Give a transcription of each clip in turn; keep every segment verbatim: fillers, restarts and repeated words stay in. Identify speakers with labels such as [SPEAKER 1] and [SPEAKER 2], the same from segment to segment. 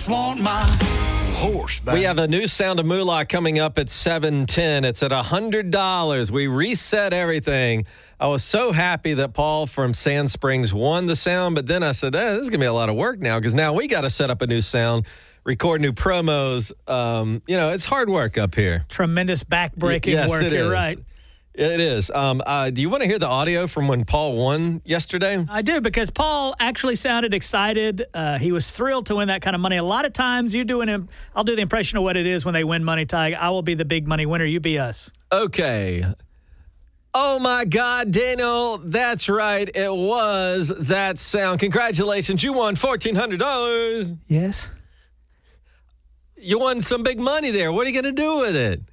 [SPEAKER 1] just want my horse back.
[SPEAKER 2] We have a new Sound of Moolah coming up at seven ten. It's at one hundred dollars. We reset everything. I was so happy that Paul from Sand Springs won the sound, but then I said, eh, this is going to be a lot of work now because now we got to set up a new sound, record new promos. Um, you know, it's hard work up here.
[SPEAKER 3] Tremendous back-breaking
[SPEAKER 2] yes,
[SPEAKER 3] work.
[SPEAKER 2] It
[SPEAKER 3] You're
[SPEAKER 2] is.
[SPEAKER 3] right.
[SPEAKER 2] It is. Um, uh, do you want to hear the audio from when Paul won yesterday?
[SPEAKER 3] I do, because Paul actually sounded excited. Uh, he was thrilled to win that kind of money. A lot of times you do an, I'll do the impression of what it is when they win money, Tig. I will be the big money winner. You be us.
[SPEAKER 2] Okay. Oh, my God, Daniel, that's right. It was that sound. Congratulations. You won fourteen hundred dollars.
[SPEAKER 3] Yes.
[SPEAKER 2] You won some big money there. What are you going to do with it?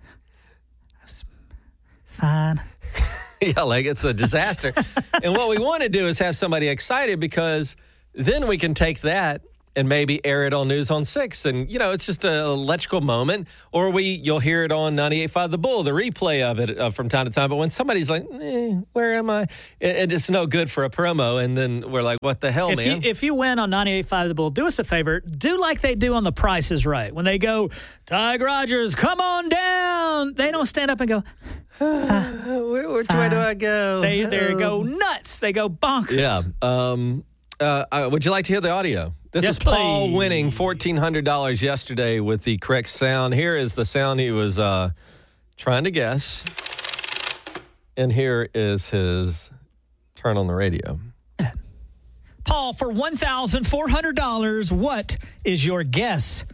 [SPEAKER 3] Fine.
[SPEAKER 2] Yeah, like it's a disaster. And what we want to do is have somebody excited because then we can take that and maybe air it on News on six. And, you know, it's just an electrical moment. Or we you'll hear it on ninety-eight point five The Bull, the replay of it uh, from time to time. But when somebody's like, eh, where am I? It, it, it's no good for a promo. And then we're like, what the hell,
[SPEAKER 3] if
[SPEAKER 2] man?
[SPEAKER 3] You, if you win on ninety-eight point five The Bull, do us a favor. Do like they do on The Price is Right. When they go, Tig Rogers, come on down. They don't stand up and go,
[SPEAKER 2] Where, which way do I go?
[SPEAKER 3] They, they go nuts. They go bonkers.
[SPEAKER 2] Yeah. Um, uh, uh, would you like to hear the audio? This
[SPEAKER 3] Yes,
[SPEAKER 2] is Paul
[SPEAKER 3] please.
[SPEAKER 2] winning fourteen hundred dollars yesterday with the correct sound. Here is the sound he was uh, trying to guess. And here is his turn on the radio.
[SPEAKER 3] Paul, for one thousand four hundred dollars, what is your guess,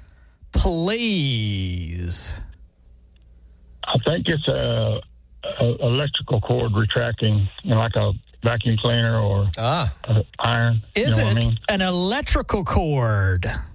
[SPEAKER 3] please?
[SPEAKER 4] I think it's a, a electrical cord retracting, you know, like a vacuum cleaner or
[SPEAKER 2] Ah.
[SPEAKER 4] a iron.
[SPEAKER 3] Is
[SPEAKER 4] you know
[SPEAKER 3] it
[SPEAKER 4] what I mean?
[SPEAKER 3] an electrical cord?